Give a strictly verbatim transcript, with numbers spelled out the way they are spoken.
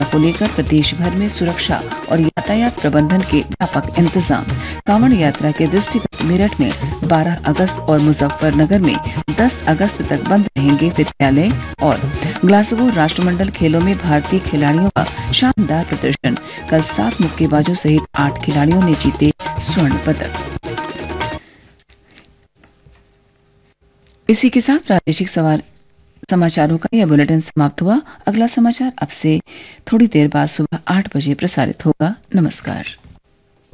को लेकर प्रदेश भर में सुरक्षा और यातायात प्रबंधन के व्यापक इंतजाम। कांवड़ यात्रा के दृष्टिगत मेरठ में बारह अगस्त और मुजफ्फरनगर में दस अगस्त तक बंद रहेंगे विद्यालय। और ग्लासगो राष्ट्रमंडल खेलों में भारतीय खिलाड़ियों का शानदार प्रदर्शन। कल सात मुक्केबाजों सहित आठ खिलाड़ियों ने जीते स्वर्ण पदक। इसी के साथ प्रादेशिक सवाल समाचारों का यह बुलेटिन समाप्त हुआ। अगला समाचार अब से थोड़ी देर बाद सुबह आठ बजे प्रसारित होगा। नमस्कार।